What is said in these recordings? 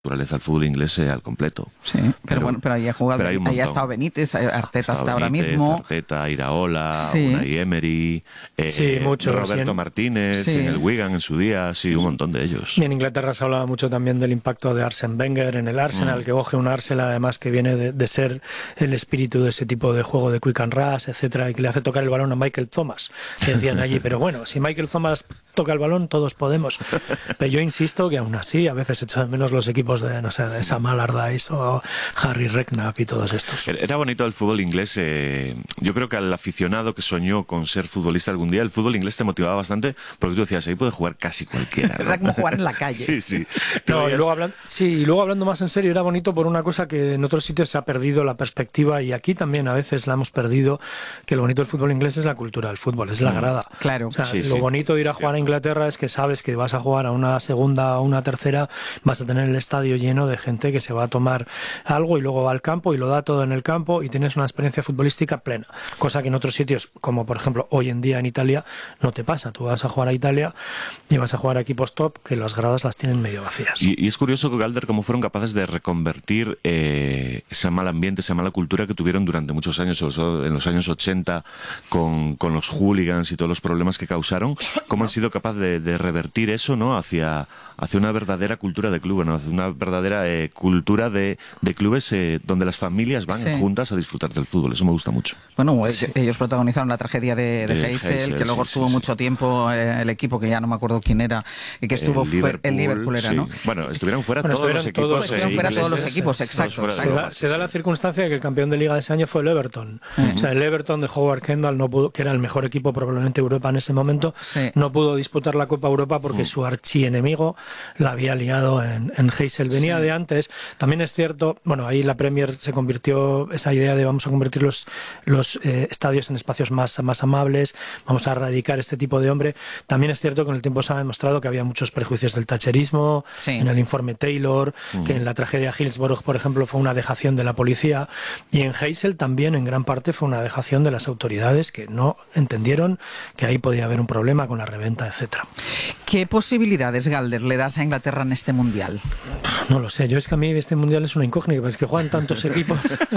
naturaleza del fútbol inglés al completo. Sí, pero bueno, pero ahí ha jugado, ahí ha estado Benítez, Arteta hasta ahora mismo. Arteta, Iraola, Sí. Unai Emery, muchos, Roberto Martínez, en el Wigan en su día, sí, un montón de ellos. Y en Inglaterra se hablaba mucho también del impacto de Arsene Wenger en el Arsenal, que coge un Arsenal además que viene de ser el espíritu de ese tipo de juego de quick and rush, etcétera, y que le hace tocar el balón a Michael Thomas, que decían allí, pero bueno, si Michael Thomas toca el balón, todos podemos. Pero yo insisto que aún así a veces echo de menos los equipos de, no sé, de Sam Allardyce o Harry Redknapp y todos estos. Era bonito el fútbol inglés. Yo creo que al aficionado que soñó con ser futbolista algún día, el fútbol inglés te motivaba bastante, porque tú decías, ahí puede jugar casi cualquiera, ¿no? Era como jugar en la calle. Sí, sí. No, y luego hablando más en serio, era bonito por una cosa que en otros sitios se ha perdido la perspectiva, y aquí también a veces la hemos perdido, que lo bonito del fútbol inglés es la cultura del fútbol, es la grada. Claro. O sea, lo bonito de ir a jugar a Inglaterra es que sabes que vas a jugar a una segunda o una tercera, vas a tener el estadio lleno de gente que se va a tomar algo y luego va al campo y lo da todo en el campo y tienes una experiencia futbolística plena, cosa que en otros sitios, como por ejemplo hoy en día en Italia, no te pasa. Tú vas a jugar a Italia y vas a jugar a equipos top que las gradas las tienen medio vacías. Y es curioso, Galder, cómo fueron capaces de reconvertir ese mal ambiente, esa mala cultura que tuvieron durante muchos años, sobre todo en los años 80, con los hooligans y todos los problemas que causaron, cómo han sido capaces de revertir eso, ¿no?, hacia una verdadera cultura de club, ¿no?, hacia una verdadera cultura de clubes donde las familias van juntas a disfrutar del fútbol. Eso me gusta mucho. Bueno, ellos protagonizaron la tragedia de Heysel, que luego estuvo mucho tiempo el equipo, que ya no me acuerdo quién era, y que estuvo fuera, el Liverpool era, ¿no? Bueno, estuvieron fuera todos los equipos. Estuvieron fuera todos los equipos, exacto. Se da la circunstancia de que el campeón de liga de ese año fue el Everton. O sea, el Everton de Howard Kendall no pudo, que era el mejor equipo probablemente de Europa en ese momento, no pudo disputar la Copa Europa porque su archienemigo la había liado en Heysel. Venía de antes. También es cierto, bueno, ahí la Premier se convirtió, esa idea de vamos a convertir los estadios en espacios más amables, vamos a erradicar este tipo de hombre. También es cierto que en el tiempo se ha demostrado que había muchos prejuicios del thatcherismo, en el informe Taylor, que en la tragedia Hillsborough, por ejemplo, fue una dejación de la policía, y en Heysel también en gran parte fue una dejación de las autoridades, que no entendieron que ahí podía haber un problema con la reventa, etcétera. ¿Qué posibilidades, Galder, le das a Inglaterra en este Mundial? No lo sé, yo es que a mí este Mundial es una incógnita, es que juegan tantos equipos.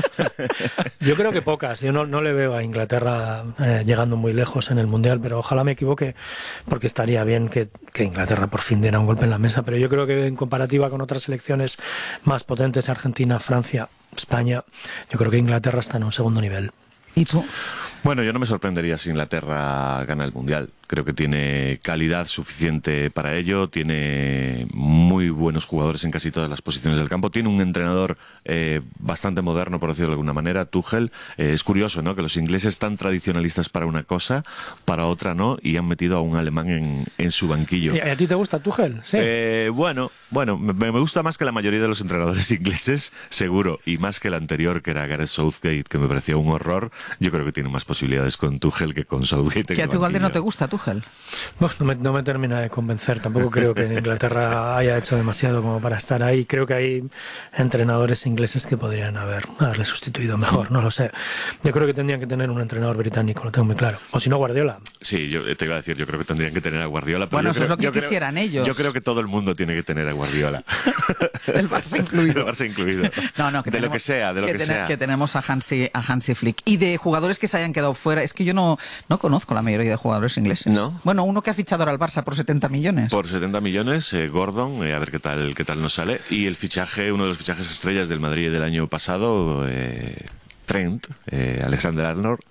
Yo creo que pocas, yo no le veo a Inglaterra llegando muy lejos en el Mundial, pero ojalá me equivoque, porque estaría bien que Inglaterra por fin diera un golpe en la mesa, pero yo creo que en comparativa con otras selecciones más potentes, Argentina, Francia, España, yo creo que Inglaterra está en un segundo nivel. ¿Y tú? Bueno, yo no me sorprendería si Inglaterra gana el Mundial. Creo que tiene calidad suficiente para ello, tiene muy buenos jugadores en casi todas las posiciones del campo, tiene un entrenador bastante moderno, por decirlo de alguna manera, Tuchel. Es curioso, ¿no?, que los ingleses tan tradicionalistas para una cosa, para otra no, y han metido a un alemán en su banquillo. ¿Y a ti te gusta Tuchel? Sí. Bueno, me gusta más que la mayoría de los entrenadores ingleses, seguro, y más que el anterior, que era Gareth Southgate, que me parecía un horror. Yo creo que tiene más posibilidades con Tuchel que con Southgate. ¿Que a tu Galder no te gusta Tuchel? Bueno, no me termina de convencer. Tampoco creo que Inglaterra haya hecho demasiado como para estar ahí. Creo que hay entrenadores ingleses que podrían haberle sustituido mejor. No lo sé. Yo creo que tendrían que tener un entrenador británico, lo tengo muy claro. O si no, Guardiola. Sí, yo te iba a decir, yo creo que tendrían que tener a Guardiola. Pero bueno, eso es lo que quisieran ellos. Yo creo que todo el mundo tiene que tener a Guardiola. El Barça incluido. El Barça incluido. No, que de tenemos, lo que sea, que tenemos a Hansi Flick. Y de jugadores que se hayan quedado fuera, es que yo no conozco la mayoría de jugadores ingleses. ¿No? Bueno, uno que ha fichado ahora al Barça por 70 millones. Por 70 millones, Gordon, a ver qué tal nos sale. Y el fichaje, uno de los fichajes estrellas del Madrid del año pasado, Trent, Alexander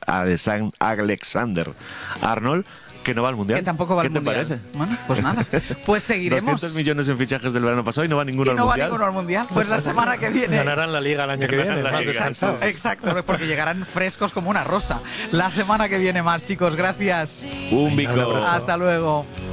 Arnold, que no va al Mundial. Que tampoco va al Mundial. ¿Qué te parece? Bueno, pues nada. Pues seguiremos. 200 millones en fichajes del verano pasado y no va ninguno al Mundial. No va ninguno al Mundial. Pues la semana que viene... Ganarán la Liga el año que viene, más descansados. Exacto, porque llegarán frescos como una rosa. La semana que viene más, chicos. Gracias. Un bico. Hasta luego.